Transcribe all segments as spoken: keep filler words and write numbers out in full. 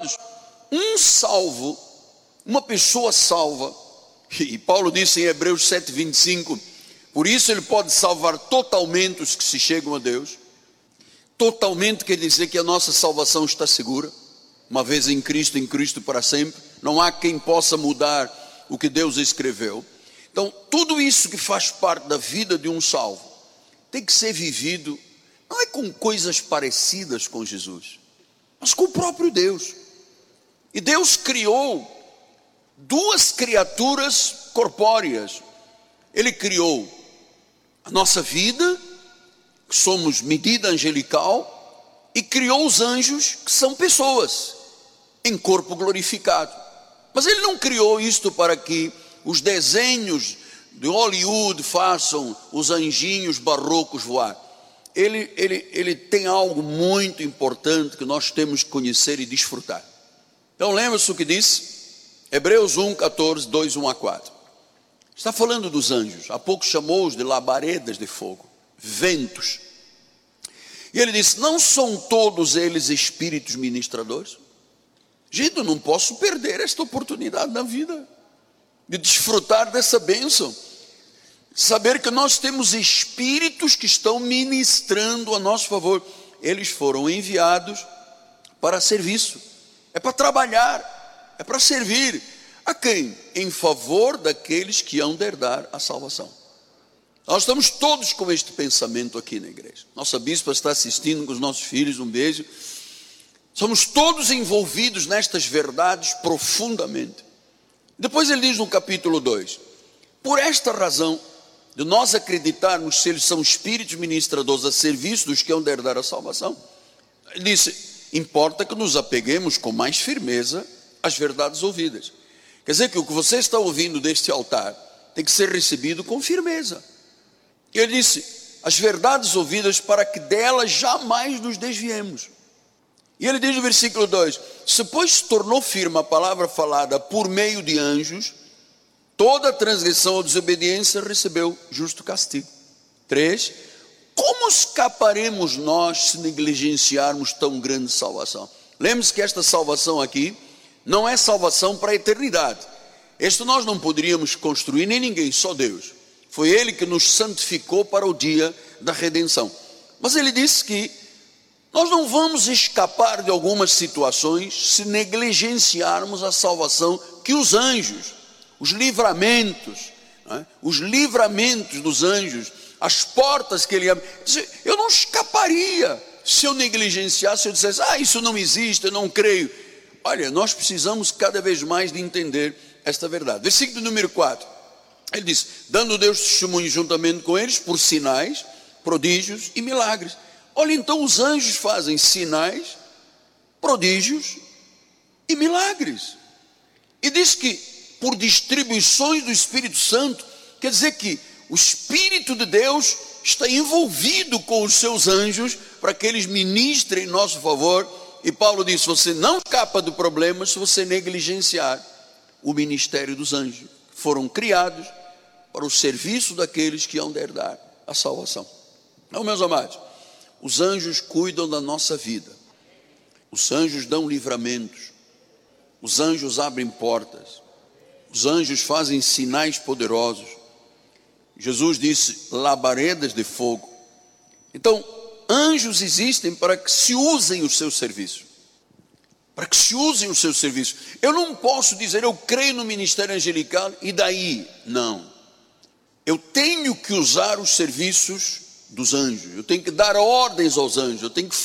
Amados, um salvo, uma pessoa salva, e Paulo disse em Hebreus sete, vinte e cinco, por isso ele pode salvar totalmente os que se chegam a Deus. Totalmente quer dizer que a nossa salvação está segura, uma vez em Cristo, em Cristo para sempre. Não há quem possa mudar o que Deus escreveu. Então, tudo isso que faz parte da vida de um salvo tem que ser vivido, não é com coisas parecidas com Jesus, mas com o próprio Deus. E Deus criou duas criaturas corpóreas. Ele criou a nossa vida, que somos medida angelical, e criou os anjos, que são pessoas, em corpo glorificado. Mas Ele não criou isto para que os desenhos de Hollywood façam os anjinhos barrocos voar. Ele, ele, ele tem algo muito importante que nós temos que conhecer e desfrutar. Então lembra-se o que disse? Hebreus um, catorze, dois, um a quatro. Está falando dos anjos. Há pouco chamou-os de labaredas de fogo, ventos. E ele disse, não são todos eles espíritos ministradores? Gente, eu não posso perder esta oportunidade na vida de desfrutar dessa bênção. Saber que nós temos espíritos que estão ministrando a nosso favor. Eles foram enviados para serviço. É para trabalhar, é para servir. A quem? Em favor daqueles que hão de herdar a salvação. Nós estamos todos com este pensamento aqui na igreja. Nossa bispa está assistindo com os nossos filhos, um beijo. Somos todos envolvidos nestas verdades profundamente. Depois ele diz no capítulo dois, por esta razão, de nós acreditarmos se eles são espíritos ministradores a serviço dos que hão de herdar a salvação, ele disse, importa que nos apeguemos com mais firmeza às verdades ouvidas. Quer dizer que o que você está ouvindo deste altar tem que ser recebido com firmeza. E ele disse, as verdades ouvidas para que delas jamais nos desviemos. E ele diz no versículo dois, se pois se tornou firme a palavra falada por meio de anjos, toda transgressão ou desobediência recebeu justo castigo. três, como escaparemos nós se negligenciarmos tão grande salvação? Lembre-se que esta salvação aqui não é salvação para a eternidade. Este nós não poderíamos construir, nem ninguém, só Deus. Foi Ele que nos santificou para o dia da redenção. Mas Ele disse que nós não vamos escapar de algumas situações se negligenciarmos a salvação que os anjos, os livramentos, não é? Os livramentos dos anjos, as portas que Ele abre. Eu não escaparia se eu negligenciasse, se eu dissesse, ah, isso não existe, eu não creio. Olha, nós precisamos cada vez mais de entender esta verdade. Versículo número quatro. Ele diz, dando Deus testemunho juntamente com eles, por sinais, prodígios e milagres. Olha, então os anjos fazem sinais, prodígios e milagres. E diz que por distribuições do Espírito Santo, quer dizer que o Espírito de Deus está envolvido com os seus anjos para que eles ministrem em nosso favor. E Paulo diz, você não escapa do problema se você negligenciar o ministério dos anjos. Foram criados para o serviço daqueles que hão de herdar a salvação. Então, meus amados, os anjos cuidam da nossa vida. Os anjos dão livramentos. Os anjos abrem portas. Os anjos fazem sinais poderosos. Jesus disse, labaredas de fogo. Então, anjos existem para que se usem os seus serviços. Para que se usem os seus serviços. Eu não posso dizer, eu creio no ministério angelical e daí, não. Eu tenho que usar os serviços dos anjos. Eu tenho que dar ordens aos anjos. Eu tenho que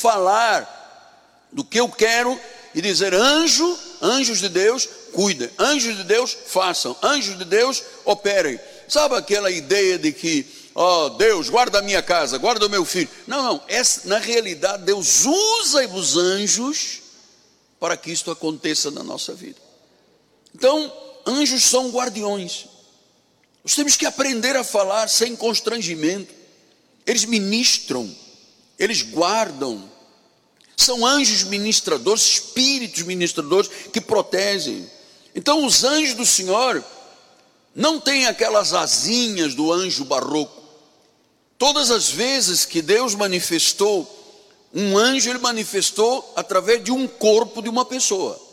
falar do que eu quero e dizer, anjo, anjos de Deus, cuidem. Anjos de Deus, façam. Anjos de Deus, operem. Sabe aquela ideia de que, ó, oh, Deus, guarda a minha casa, guarda o meu filho. Não, não. Essa, na realidade, Deus usa os anjos para que isto aconteça na nossa vida. Então, anjos são guardiões. Nós temos que aprender a falar sem constrangimento. Eles ministram, eles guardam. São anjos ministradores, espíritos ministradores que protegem. Então, os anjos do Senhor não têm aquelas asinhas do anjo barroco. Todas as vezes que Deus manifestou um anjo, Ele manifestou através de um corpo de uma pessoa.